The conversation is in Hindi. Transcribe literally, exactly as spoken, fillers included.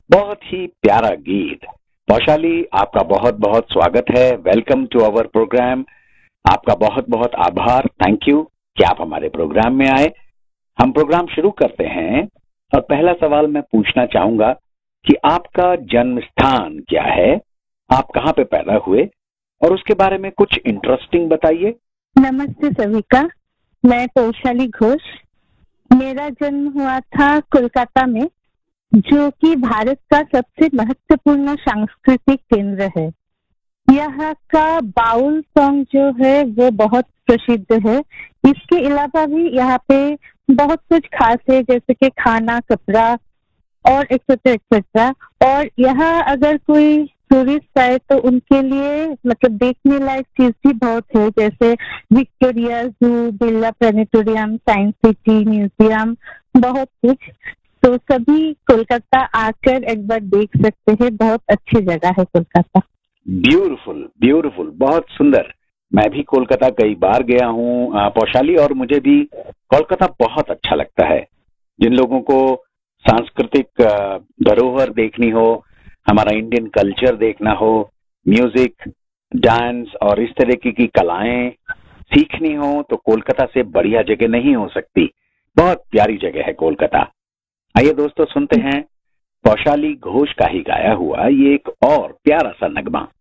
बहुत ही प्यारा गीत। वैशाली, आपका बहुत बहुत स्वागत है। Welcome to our programme. आपका बहुत बहुत आभार, थैंक यू कि आप हमारे प्रोग्राम में आए। हम प्रोग्राम शुरू करते हैं और पहला सवाल मैं पूछना चाहूंगा कि आपका जन्म स्थान क्या है, आप कहाँ पे पैदा हुए और उसके बारे में कुछ इंटरेस्टिंग बताइए। नमस्ते सभी का, मैं वैशाली घोष। मेरा जन्म हुआ था कोलकाता में, जो कि भारत का सबसे महत्वपूर्ण सांस्कृतिक केंद्र है। यहाँ का बाउल सॉन्ग जो है वो बहुत प्रसिद्ध है। इसके अलावा भी यहाँ पे बहुत कुछ खास है, जैसे कि खाना, कपड़ा और एक्सेट्रा एक्सेट्रा। और यहाँ अगर कोई टूरिस्ट आए तो उनके लिए मतलब देखने लायक चीज भी बहुत है, जैसे विक्टोरिया जू, Birla planetarium, science city, museum, बहुत कुछ। तो सभी कोलकाता आकर एक बार देख सकते हैं, बहुत अच्छी जगह है कोलकाता। ब्यूटीफुल ब्यूटीफुल, बहुत सुंदर। मैं भी कोलकाता कई बार गया हूँ वैशाली, और मुझे भी कोलकाता बहुत अच्छा लगता है। जिन लोगों को सांस्कृतिक धरोहर देखनी हो, हमारा इंडियन कल्चर देखना हो, म्यूजिक, डांस और इस तरह की, की कलाएं सीखनी हो, तो कोलकाता से बढ़िया जगह नहीं हो सकती। बहुत प्यारी जगह है कोलकाता। आइए दोस्तों, सुनते हैं वैशाली घोष का ही गाया हुआ ये एक और प्यारा सा नगमा।